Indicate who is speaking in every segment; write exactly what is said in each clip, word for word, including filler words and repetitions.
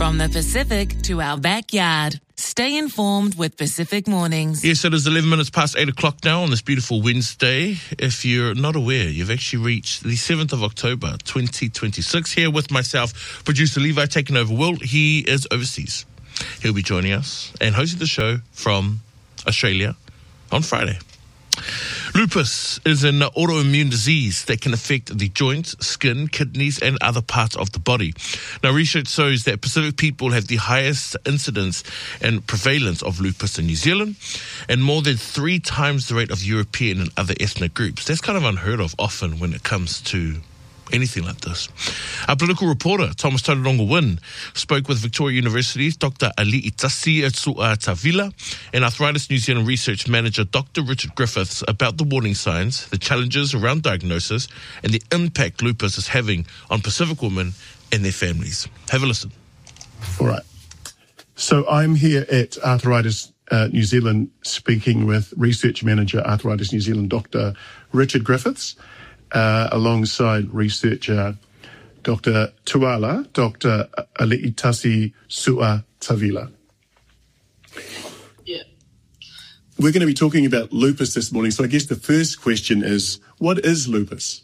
Speaker 1: From the Pacific to our backyard. Stay informed with Pacific Mornings.
Speaker 2: Yes, it is eleven minutes past eight o'clock now on this beautiful Wednesday. If you're not aware, you've actually reached the seventh of October, twenty twenty-six. Here with myself, producer Levi, taking over Will. He is overseas. He'll be joining us and hosting the show from Australia on Friday. Lupus is an autoimmune disease that can affect the joints, skin, kidneys, and other parts of the body. Now, research shows that Pacific people have the highest incidence and prevalence of lupus in New Zealand, and more than three times the rate of European and other ethnic groups. That's kind of unheard of often when it comes to anything like this. Our political reporter, Thomas Tauranga-Wynne, spoke with Victoria University's Doctor Ali'itasi Su'a-Tavila and Arthritis New Zealand Research Manager Doctor Richard Griffiths about the warning signs, the challenges around diagnosis, and the impact lupus is having on Pacific women and their families. Have a listen.
Speaker 3: All right. So I'm here at Arthritis uh, New Zealand speaking with Research Manager Arthritis New Zealand Doctor Richard Griffiths, Uh, alongside researcher Doctor Tuala, Doctor Ali'itasi Su'a-Tavila.
Speaker 4: Yeah.
Speaker 3: We're going to be talking about lupus this morning, so I guess the first question is, what is lupus?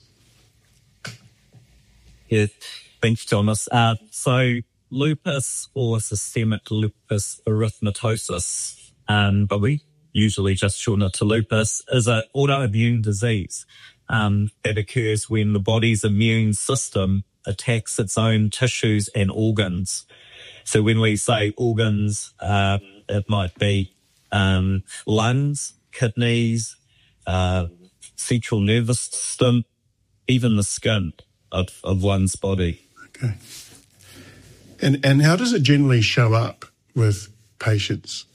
Speaker 5: Yeah, thanks, Thomas. Uh, so lupus, or systemic lupus erythematosus, um, but we usually just shorten it to lupus, is an autoimmune disease Um, that occurs when the body's immune system attacks its own tissues and organs. So when we say organs, um, it might be um, lungs, kidneys, uh, central nervous system, even the skin of, of one's body.
Speaker 3: Okay. And and how does it generally show up with patients?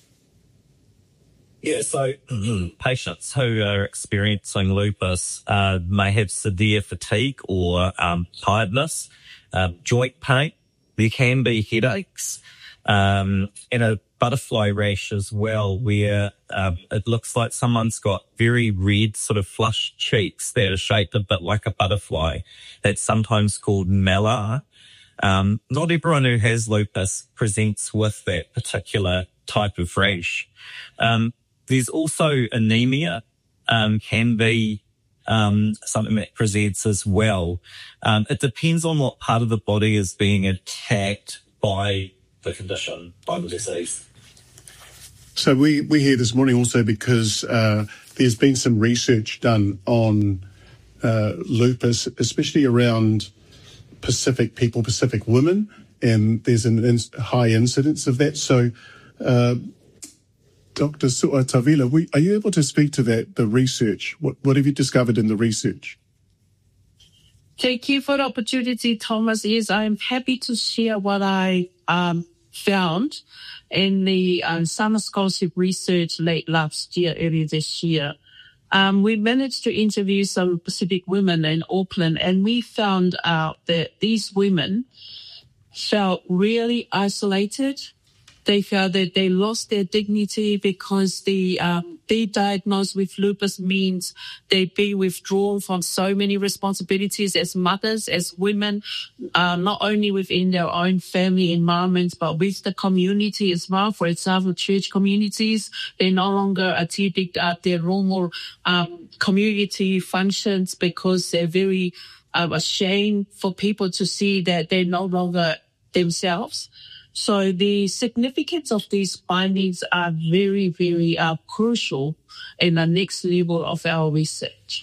Speaker 5: Yeah, so patients who are experiencing lupus uh, may have severe fatigue or um, tiredness, uh, joint pain. There can be headaches um, and a butterfly rash as well, where uh, it looks like someone's got very red, sort of flushed cheeks that are shaped a bit like a butterfly. That's sometimes called malar. Um, not everyone who has lupus presents with that particular type of rash. Um, There's also anemia, um, can be um, something that presents as well. Um, it depends on what part of the body is being attacked by the condition, by the disease.
Speaker 3: So we, we hear this morning also because uh, there's been some research done on uh, lupus, especially around Pacific people, Pacific women, and there's a in- high incidence of that. So uh Doctor Su'a-Tavila, are you able to speak to that, the research? What, what have you discovered in the research?
Speaker 4: Thank you for the opportunity, Thomas. Yes, I'm happy to share what I um, found in the um, summer scholarship research late last year, earlier this year. Um, we managed to interview some Pacific women in Auckland, and we found out that these women felt really isolated. They felt that they lost their dignity because the um, being diagnosed with lupus means they've been withdrawn from so many responsibilities as mothers, as women, uh, not only within their own family environments, but with the community as well. For example, church communities, they no longer attend uh, their normal um, community functions because they're very uh, ashamed for people to see that they're no longer themselves. So the significance of these findings are very, very uh, crucial in the next level of our research.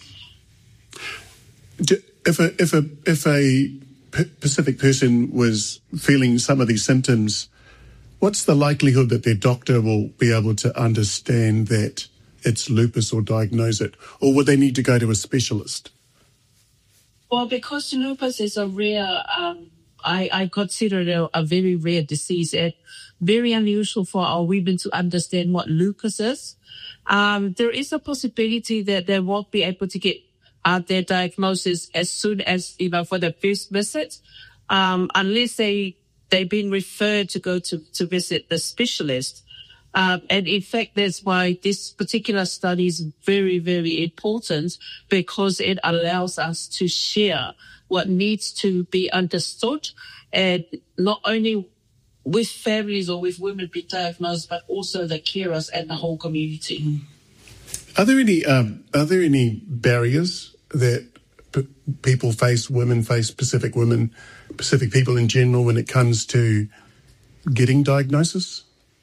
Speaker 3: If a if a if a Pacific person was feeling some of these symptoms, what's the likelihood that their doctor will be able to understand that it's lupus or diagnose it, or would they need to go to a specialist?
Speaker 4: Well, because lupus is a rare. Um, I, I consider it a, a very rare disease and very unusual for our women to understand what lupus is. Um, there is a possibility that they won't be able to get uh, their diagnosis as soon as, you know, for the first visit, um, unless they, they've been referred to go to, to visit the specialist. Um, and in fact, that's why this particular study is very, very important, because it allows us to share what needs to be understood, and not only with families or with women being diagnosed, but also the carers and the whole community.
Speaker 3: Are there any um, are there any barriers that p- people face, women face, Pacific women, Pacific people in general, when it comes to getting diagnosis?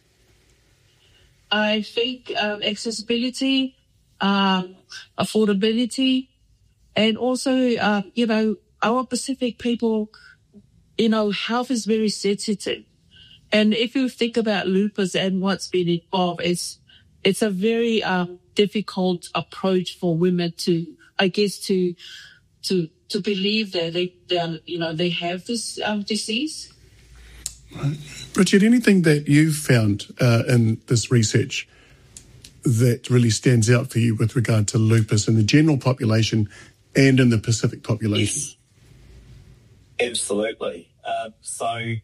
Speaker 4: I think um, accessibility, um, affordability, and also, uh, you know, our Pacific people, you know, health is very sensitive. And if you think about lupus and what's been involved, it's it's a very uh, difficult approach for women to, I guess, to to to believe that they, they are, you know, they have this um, disease.
Speaker 3: Right. Richard, anything that you've found uh, in this research that really stands out for you with regard to lupus in the general population and in the Pacific population?
Speaker 5: Yes, absolutely. Uh, so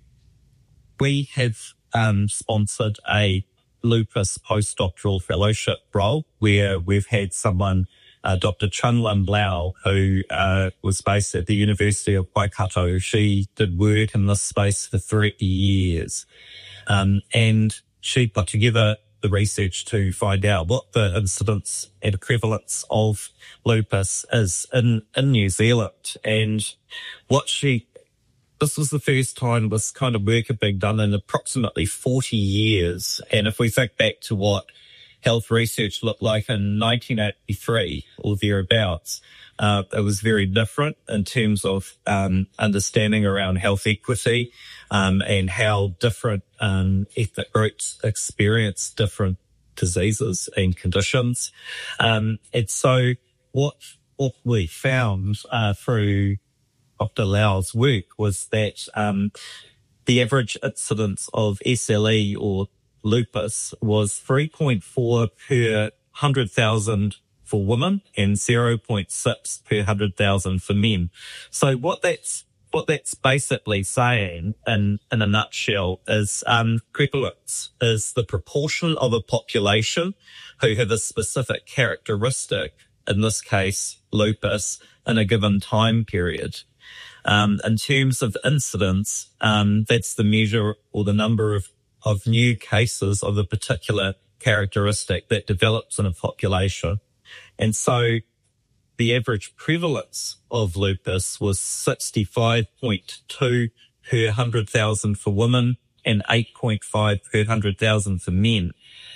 Speaker 5: we have um, sponsored a lupus postdoctoral fellowship role where we've had someone, uh, Doctor Chun Lin Lau, who uh, was based at the University of Waikato. She did work in this space for three years. Um, and she put together the research to find out what the incidence and prevalence of lupus is in, in New Zealand. And what she This was the first time this kind of work had been done in approximately forty years. And if we think back to what health research looked like in nineteen eighty-three or thereabouts, uh, it was very different in terms of um, understanding around health equity um, and how different um, ethnic groups experience different diseases and conditions. Um, and so what, what we found uh, through Doctor Lau's work was that um, the average incidence of S L E or lupus was three point four per one hundred thousand for women and zero point six per one hundred thousand for men. So what that's what that's basically saying in, in a nutshell is um, prevalence is the proportion of a population who have a specific characteristic, in this case lupus, in a given time period. Um, in terms of incidence, um, that's the measure or the number of, of new cases of a particular characteristic that develops in a population. And so the average prevalence of lupus was sixty-five point two per one hundred thousand for women and eight point five per one hundred thousand for men.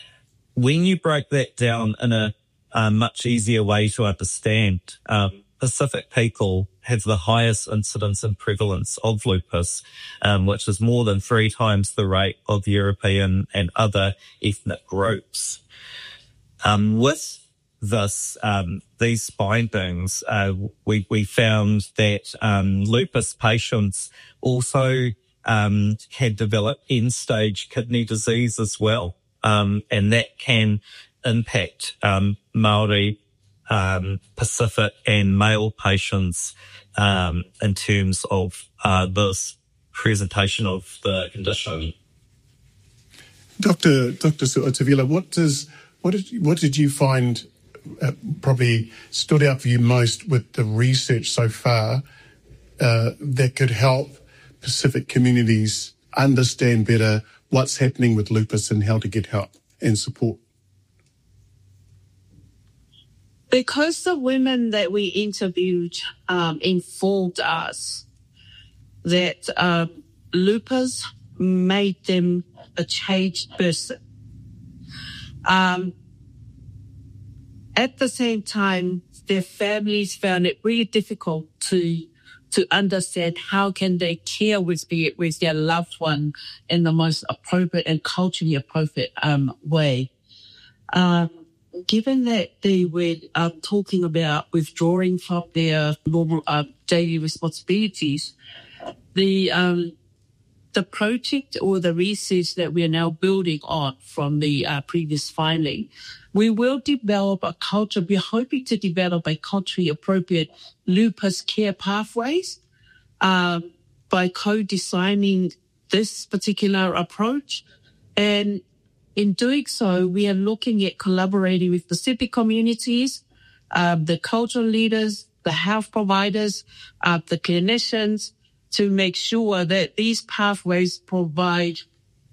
Speaker 5: When you break that down in a, a much easier way to understand, um, Pacific people have the highest incidence and prevalence of lupus, um, which is more than three times the rate of European and other ethnic groups. Um, with this, um, these findings, uh, we, we found that um, lupus patients also um, had developed end-stage kidney disease as well, um, and that can impact um, Māori Um, Pacific and male patients um, in terms of uh, this presentation of the condition.
Speaker 3: Doctor Doctor Su'otavila, what does what did what did you find uh, probably stood out for you most with the research so far uh, that could help Pacific communities understand better what's happening with lupus and how to get help and support?
Speaker 4: Because the women that we interviewed um, informed us that uh, lupus made them a changed person. Um, at the same time, their families found it really difficult to to understand how can they care with, the, with their loved one in the most appropriate and culturally appropriate um, way. Um, Given that they were uh, talking about withdrawing from their normal uh, daily responsibilities, the um, the project or the research that we are now building on from the uh, previous finding, we will develop a culture. We're hoping to develop a culturally appropriate lupus care pathways uh, by co-designing this particular approach. And in doing so, we are looking at collaborating with Pacific communities, uh, the cultural leaders, the health providers, uh, the clinicians, to make sure that these pathways provide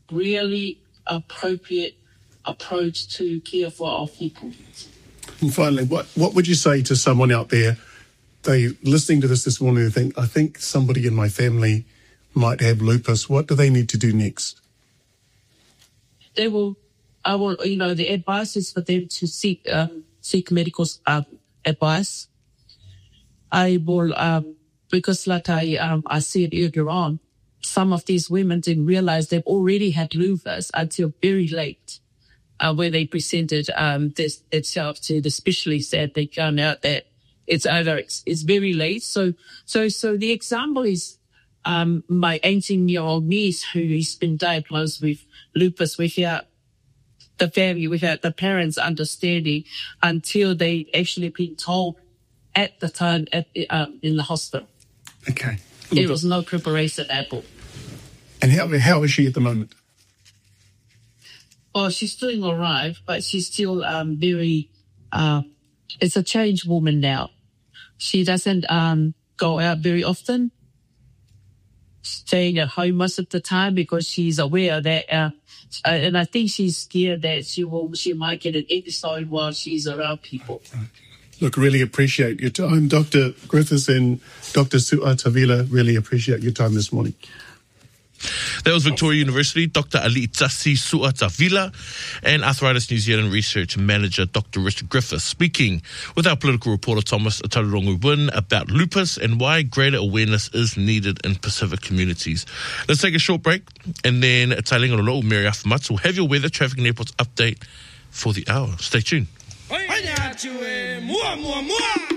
Speaker 4: really appropriate approach to care for our people.
Speaker 3: And finally, what, what would you say to someone out there? They listening to this this morning, they think, I think somebody in my family might have lupus. What do they need to do next?
Speaker 4: They will, I will, you know, the advice is for them to seek um, seek medical uh, advice. I will, um, because like I um, I said earlier on, some of these women didn't realize they've already had lupus until very late, uh, when they presented um, this itself to the specialist, that they found out that it's either it's, it's very late. So, so, so the example is um, my eighteen-year-old niece who has been diagnosed with lupus without the family, without the parents understanding, until they actually been told at the time at um, in the hospital.
Speaker 3: Okay.
Speaker 4: There was no preparation at all.
Speaker 3: And how how is she at the moment?
Speaker 4: Well, she's doing all right, but she's still um, very, uh, it's a changed woman now. She doesn't um, go out very often, staying at home most of the time because she's aware that, uh, uh, and I think she's scared that she will, she might get an episode while she's around people.
Speaker 3: Look, really appreciate your time, Doctor Griffiths and Doctor Su'atavila. Really appreciate your time this morning.
Speaker 2: That was Victoria University, Doctor Ali'itasi Su'atavila, and Arthritis New Zealand Research Manager, Doctor Richard Griffiths, speaking with our political reporter, Thomas Tauranga Wynn, about lupus and why greater awareness is needed in Pacific communities. Let's take a short break, and then Tailingana Lo'o, Mary Afamats will have your weather, traffic and airports update for the hour. Stay tuned.